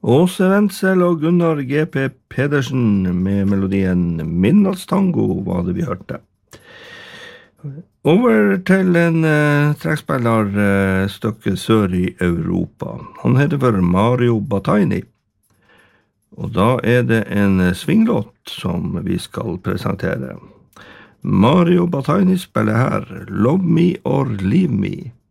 Åse Wendsel og Gunnar G.P. Pedersen med melodien Midnattstango var det vi hørte. Over til en trekkspiller stykke sør i Europa. Han heter for Mario Bataini. Og da det en swinglåt som vi skal presentere. Mario Bataini spiller her Love Me or Leave Me.